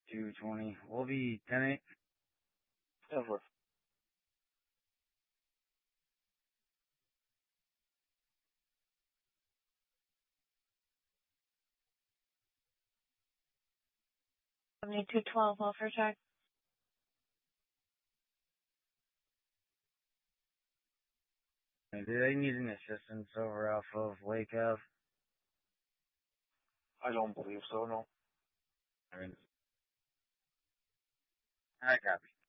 220. We'll be 10-8. Over. Need 212 offer check. Do they need any assistance over off of Lake Ave? I don't believe so, no. I copy.